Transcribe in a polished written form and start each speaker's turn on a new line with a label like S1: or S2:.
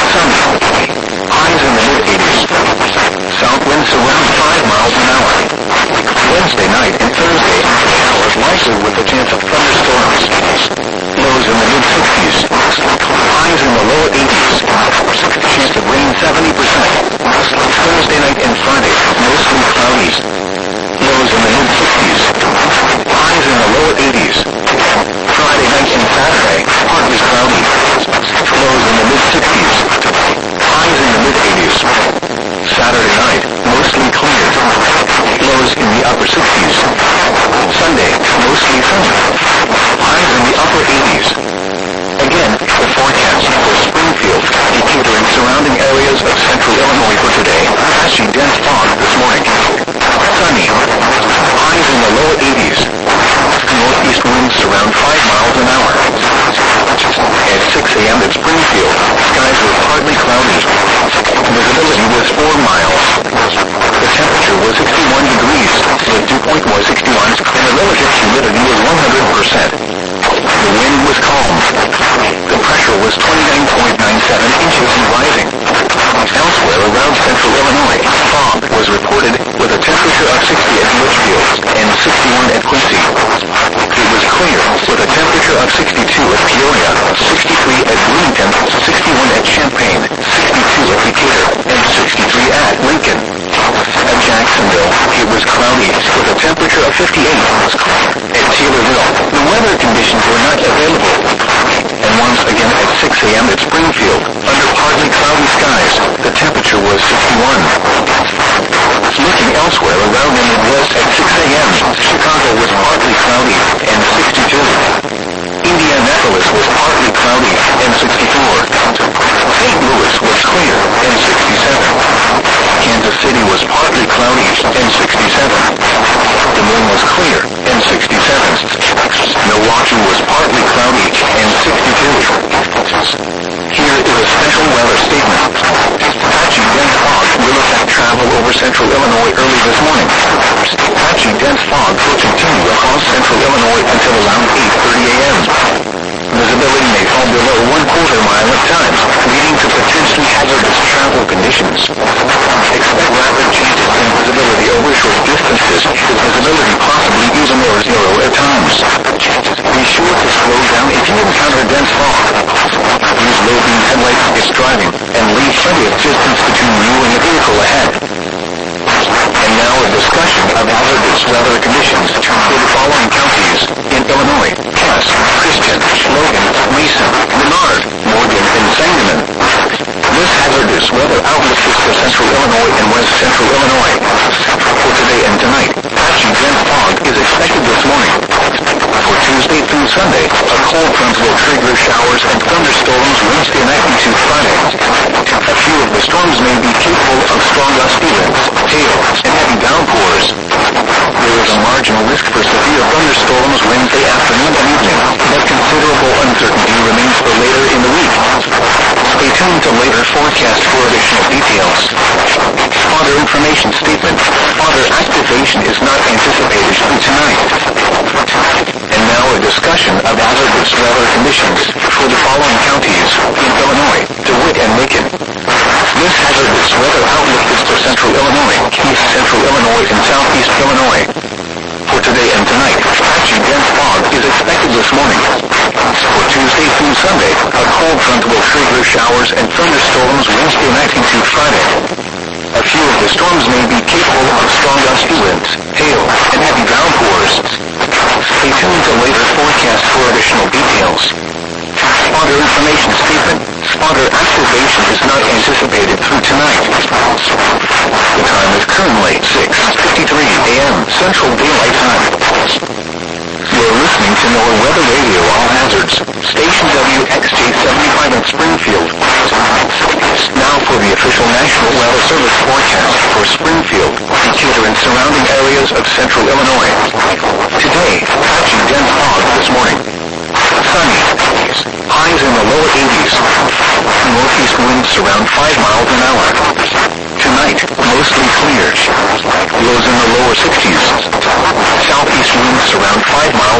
S1: Sunny. Highs in the mid-80s. South winds around 5 miles an hour. Wednesday night and Thursday, showers likely with a chance of thunderstorms. Lows in the mid-60s. Highs in the lower 80s. Chance of rain 70%. Thursday night and Friday, mostly cloudy. Lows in the mid-60s. Highs in the lower 80s. Friday night and Saturday, partly cloudy. Lows in the mid-60s. Highs in the mid-80s. Saturday night, mostly clear. Lows in the upper 60s. Sunday, mostly sunny. Highs in the upper 80s. Again, the forecast for Springfield, Decatur, and surrounding areas of central Illinois for today. Patchy dense fog this morning. Sunny. Highs in the lower 80s. Northeast winds around 5 miles an hour. At 6 a.m. at Springfield, skies were partly cloudy. Visibility was 4 miles. The temperature was 61 degrees. The dew point was 61, and the relative humidity was 100%. The wind was calm. The pressure was 29.97 inches and rising. Elsewhere around central Illinois, fog was reported with a temperature of 60 at Litchfield and 61 at Quincy. It was clear with a temperature of 62 at Peoria, 63 at Bloomington, 61 at Champaign, 62 at Decatur, and 63 at Lincoln. At Jacksonville, it was cloudy with a temperature of 58. At Taylorville, the weather conditions were not available. And once again at 6 a.m. at Springfield, under partly cloudy skies, the temperature was 61. Looking elsewhere around the Midwest at 6 a.m., Chicago was partly cloudy and 62. Indianapolis was partly cloudy and 64. St. Louis was clear and 67. Kansas City was partly cloudy and 67. Des Moines was clear and 67. Milwaukee was partly cloudy and 62. Here is a special weather statement. Patchy dense fog will affect travel over central Illinois early this morning. Patchy dense fog will continue across central Illinois until around 8:30 a.m. Visibility may fall below 1/4 mile at times, leading to potentially hazardous travel conditions. Expect rapid changes in visibility over short distances, with visibility possibly even near zero at times. Be sure to slow down if you encounter dense fog. Use low-beam headlights if driving, and leave plenty of distance between you and the vehicle ahead. And now a discussion of hazardous weather conditions for the following counties in Illinois: Cass, Christian, Logan, Mason, Menard, Morgan, and Sangamon. This hazardous weather outlook is for central Illinois and west central Illinois. For today and tonight, patchy dense fog is expected this morning. For Tuesday through Sunday, a cold front will trigger showers and thunderstorms Wednesday night into Friday. A few of the storms may be capable of strong gusty winds, hail, and heavy downpours. There is a marginal risk for severe thunderstorms Wednesday afternoon and evening, but considerable uncertainty remains for later in the week. Stay tuned to later forecast for additional details. Fodder information statement. Fodder activation is not anticipated through tonight. And now a discussion of hazardous weather conditions for the following counties in Illinois: DeWitt and Macon. This hazardous weather outlook is for central Illinois, east central Illinois, and southeast Illinois. For today and tonight, patchy dense fog is expected this morning. For Tuesday through Sunday, a cold front will trigger showers and thunderstorms Wednesday night into Friday. A few of the storms may be capable of strong gusty winds, hail, and heavy downpours. Stay tuned to later forecast for additional details. Spotter information statement. Spotter activation is not anticipated through tonight. The time is currently 6:53 a.m. Central Daylight Time. You're listening to NOAA Weather Radio All Hazards, Station WXJ75 in Springfield. Now for the official National Weather Service forecast for Springfield, Decatur, and surrounding areas of central Illinois. Today, patchy dense fog this morning. Sunny. Highs in the lower 80s. Northeast winds around 5 miles an hour. Tonight, mostly clear. Lows in the lower 60s. Southeast winds around 5 miles